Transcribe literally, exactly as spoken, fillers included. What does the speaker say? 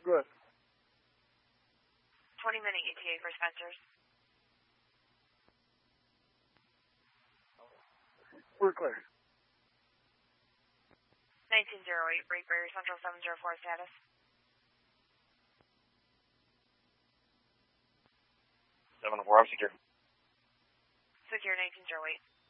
Good. twenty minute E T A for Spencer's. We're clear. nineteen oh eight, break barrier Central seven zero four status. seven oh four, I'm secure. Secure nineteen oh eight.